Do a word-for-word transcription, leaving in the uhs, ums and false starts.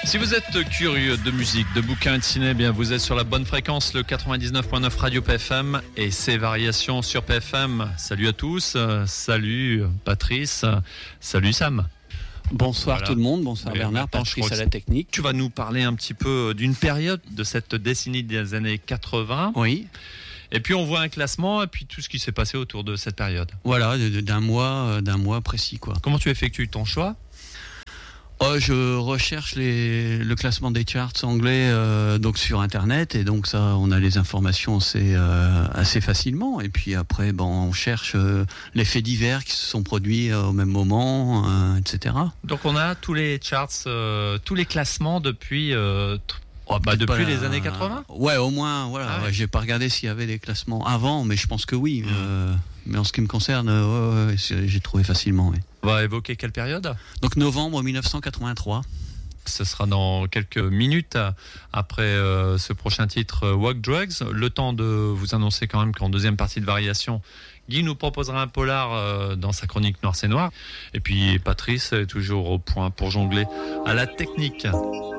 Si vous êtes curieux de musique, de bouquins et de ciné, eh bien vous êtes sur la bonne fréquence, le quatre-vingt-dix-neuf virgule neuf Radio P F M et ses variations sur P F M. Salut à tous, euh, salut Patrice, euh, salut Sam. Bonsoir Voilà. tout le monde, bonsoir Et Bernard, maintenant, je Patrice crois à que la technique. Tu vas nous parler un petit peu d'une période de cette décennie des années quatre-vingts. Oui, Et puis on voit un classement et puis tout ce qui s'est passé autour de cette période. voilà, de- de- d'un mois, euh, d'un mois précis quoi. Comment tu effectues ton choix ? Oh, je recherche les, le classement des charts anglais euh, donc sur internet et donc ça, on a les informations assez euh, assez facilement. Et puis après, bon, on cherche euh, les faits divers qui se sont produits euh, au même moment, euh, et cetera. Donc on a tous les charts, euh, tous les classements depuis, euh, tr- Oh, bah, peut-être depuis pas les la- années quatre-vingts. Ouais, au moins, voilà. Ah ouais. Ouais, j'ai pas regardé s'il y avait des classements avant, mais je pense que oui. Euh, mais en ce qui me concerne, euh, ouais, ouais, c'est- j'ai trouvé facilement. Ouais. On va évoquer quelle période ? Donc novembre mille neuf cent quatre-vingt-trois. Ce sera dans quelques minutes après euh, ce prochain titre euh, Walk Drugs. Le temps de vous annoncer quand même qu'en deuxième partie de variation, Guy nous proposera un polar euh, dans sa chronique Noir c'est Noir. Et puis Patrice est toujours au point pour jongler à la technique.